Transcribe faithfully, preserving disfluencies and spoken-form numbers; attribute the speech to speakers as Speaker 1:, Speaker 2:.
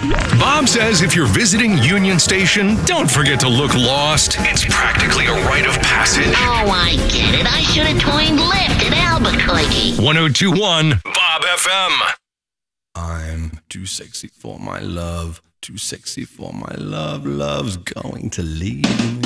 Speaker 1: Bob says if you're visiting Union Station, don't forget to look lost. It's practically a rite of passage.
Speaker 2: Oh, I get it. I should have joined Lyft in Albuquerque.
Speaker 1: ten twenty-one Bob F M.
Speaker 3: I'm too sexy for my love. Too sexy for my love. Love's going to leave me.